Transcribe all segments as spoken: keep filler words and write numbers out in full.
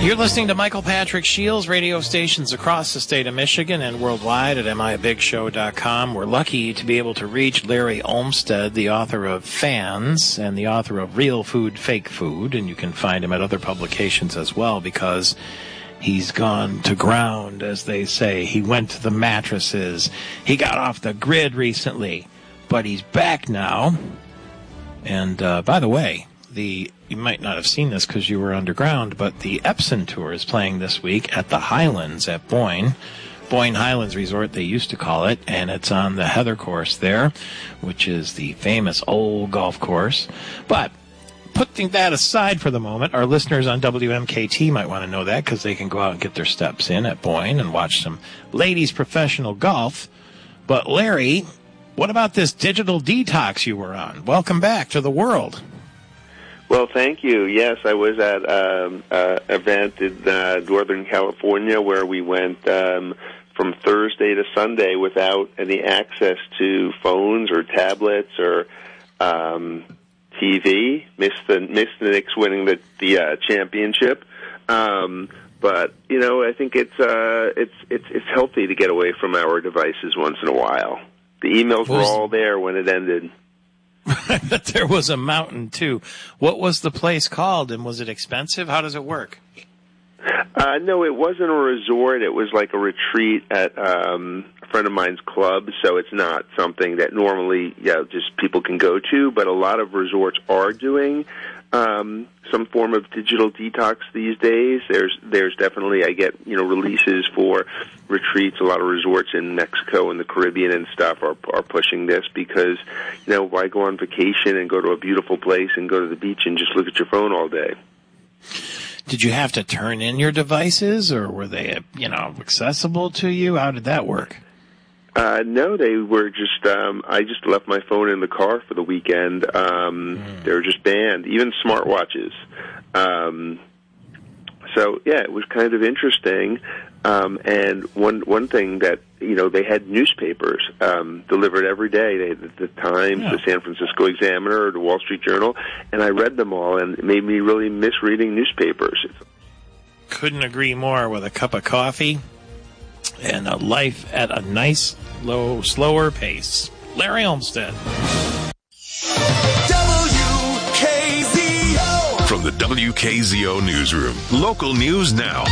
You're listening to Michael Patrick Shields, radio stations across the state of Michigan and worldwide at M I Big Show dot com. We're lucky to be able to reach Larry Olmsted, the author of Fans and the author of Real Food, Fake Food, and you can find him at other publications as well because he's gone to ground, as they say. He went to the mattresses. He got off the grid recently, but he's back now. And uh, by the way, the you might not have seen this because you were underground, but the Epson Tour is playing this week at the Highlands at Boyne. Boyne Highlands Resort, they used to call it, and it's on the Heather course there, which is the famous old golf course. But putting that aside for the moment, our listeners on W M K T might want to know that because they can go out and get their steps in at Boyne and watch some ladies professional golf. But Larry, what about this digital detox you were on? Welcome back to the world. Well, thank you. Yes, I was at um, an event in uh, Northern California where we went um, from Thursday to Sunday without any access to phones or tablets or um, T V. Missed the missed the Knicks winning the the uh, championship, um, but you know I think it's uh, it's it's it's healthy to get away from our devices once in a while. The emails were all there when it ended. But there was a mountain, too. What was the place called, and was it expensive? How does it work? Uh, no, it wasn't a resort. It was like a retreat at um, a friend of mine's club, so it's not something that normally you know, just people can go to, but a lot of resorts are doing um, some form of digital detox these days. There's there's definitely, I get, you know, releases for retreats. A lot of resorts in Mexico and the Caribbean and stuff are are pushing this because, you know, why go on vacation and go to a beautiful place and go to the beach and just look at your phone all day? Did you have to turn in your devices, or were they, you know, accessible to you? How did that work? Uh, no, they were just, um, I just left my phone in the car for the weekend. Um, mm. They were just banned, even smartwatches. Um, so, yeah, it was kind of interesting. Um, and one one thing that, you know, they had newspapers um, delivered every day. They had the Times, yeah. the San Francisco Examiner, the Wall Street Journal, and I read them all, and it made me really miss reading newspapers. Couldn't agree more. With a cup of coffee and a life at a nice, low, slower pace. Larry Olmsted. W K Z O. From the W K Z O Newsroom. Local news now.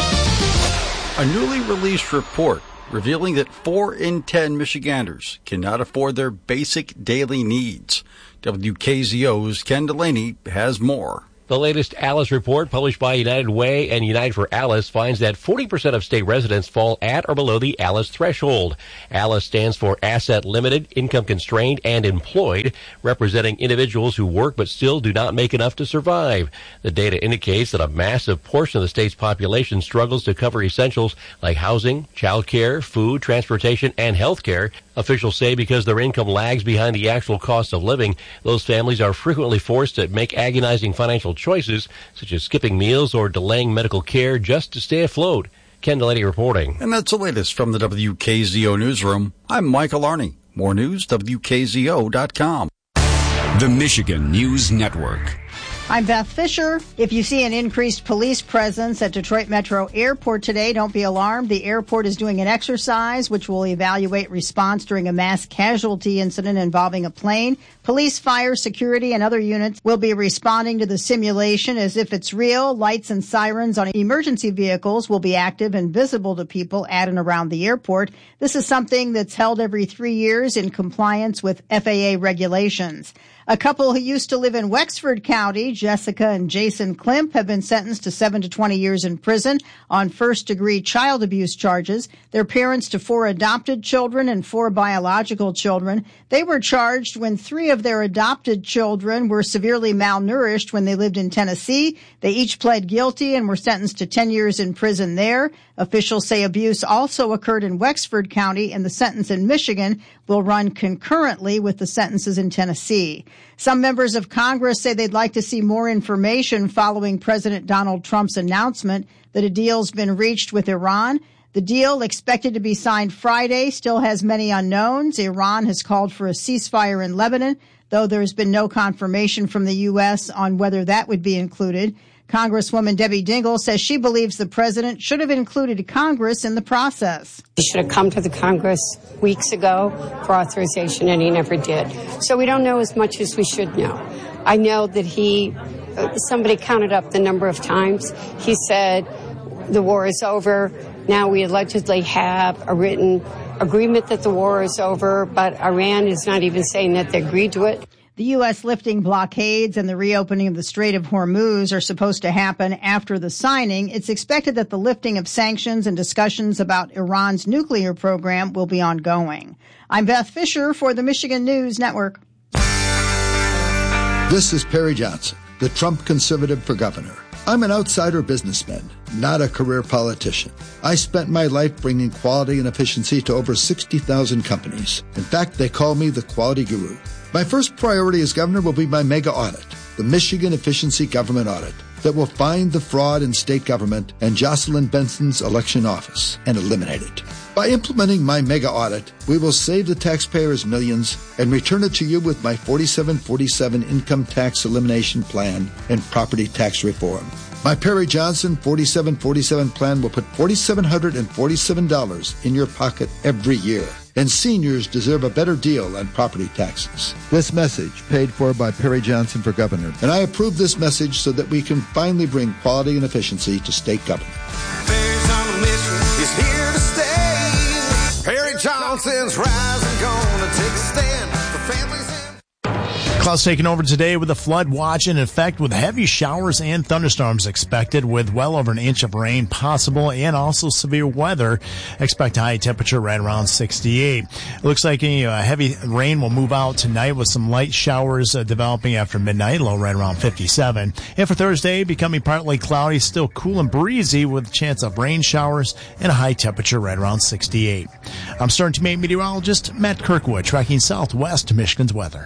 A newly released report revealing that four in ten Michiganders cannot afford their basic daily needs. W K Z O's Ken Delaney has more. The latest ALICE report, published by United Way and United for ALICE, finds that forty percent of state residents fall at or below the ALICE threshold. ALICE stands for Asset Limited, Income Constrained, and Employed, representing individuals who work but still do not make enough to survive. The data indicates that a massive portion of the state's population struggles to cover essentials like housing, child care, food, transportation, and health care. Officials say because their income lags behind the actual cost of living, those families are frequently forced to make agonizing financial choices, such as skipping meals or delaying medical care just to stay afloat. Ken Delaney reporting. And that's the latest from the W K Z O Newsroom. I'm Michael Arney. More news, W K Z O dot com. The Michigan News Network. I'm Beth Fisher. If you see an increased police presence at Detroit Metro Airport today, don't be alarmed. The airport is doing an exercise which will evaluate response during a mass casualty incident involving a plane. Police, fire, security, and other units will be responding to the simulation as if it's real. Lights and sirens on emergency vehicles will be active and visible to people at and around the airport. This is something that's held every three years in compliance with F A A regulations. A couple who used to live in Wexford County, Jessica and Jason Klimp, have been sentenced to seven to twenty years in prison on first-degree child abuse charges. They're parents to four adopted children and four biological children. They were charged when three of their adopted children were severely malnourished when they lived in Tennessee. They each pled guilty and were sentenced to ten years in prison there. Officials say abuse also occurred in Wexford County, and the sentence in Michigan will run concurrently with the sentences in Tennessee. Some members of Congress say they'd like to see more information following President Donald Trump's announcement that a deal's been reached with Iran. The deal, expected to be signed Friday, still has many unknowns. Iran has called for a ceasefire in Lebanon, though there's been no confirmation from the U S on whether that would be included. Congresswoman Debbie Dingell says she believes the president should have included Congress in the process. He should have come to the Congress weeks ago for authorization, and he never did. So we don't know as much as we should know. I know that he, somebody counted up the number of times he said the war is over. Now we allegedly have a written agreement that the war is over, but Iran is not even saying that they agreed to it. The U S lifting blockades and the reopening of the Strait of Hormuz are supposed to happen after the signing. It's expected that the lifting of sanctions and discussions about Iran's nuclear program will be ongoing. I'm Beth Fisher for the Michigan News Network. This is Perry Johnson, the Trump conservative for governor. I'm an outsider businessman, not a career politician. I spent my life bringing quality and efficiency to over sixty thousand companies. In fact, they call me the quality guru. My first priority as governor will be my mega audit, the Michigan Efficiency Government Audit, that will find the fraud in state government and Jocelyn Benson's election office and eliminate it. By implementing my mega audit, we will save the taxpayers millions and return it to you with my forty-seven forty-seven income tax elimination plan and property tax reform. My Perry Johnson forty-seven forty-seven plan will put four thousand seven hundred forty-seven dollars in your pocket every year. And seniors deserve a better deal on property taxes. This message paid for by Perry Johnson for governor. And I approve this message so that we can finally bring quality and efficiency to state government. Perry's on a mission, is here to stay. Perry Johnson's rising, gonna take a stand for families and... Clouds taking over today with a flood watch in effect with heavy showers and thunderstorms expected with well over an inch of rain possible and also severe weather. Expect a high temperature right around sixty-eight. It looks like any uh, heavy rain will move out tonight with some light showers uh, developing after midnight, low right around fifty-seven. And for Thursday, becoming partly cloudy, still cool and breezy with a chance of rain showers and a high temperature right around sixty-eight. I'm Stern Teammate meteorologist Matt Kirkwood tracking southwest Michigan's weather.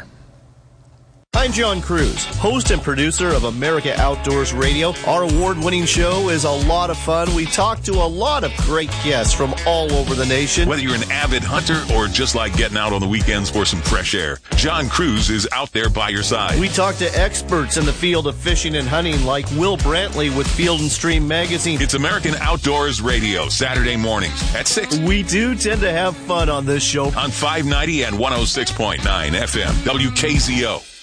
I'm John Cruz, host and producer of America Outdoors Radio. Our award-winning show is a lot of fun. We talk to a lot of great guests from all over the nation. Whether you're an avid hunter or just like getting out on the weekends for some fresh air, John Cruz is out there by your side. We talk to experts in the field of fishing and hunting like Will Brantley with Field and Stream Magazine. It's American Outdoors Radio, Saturday mornings at six. We do tend to have fun on this show. On five ninety and one oh six point nine F M, W K Z O.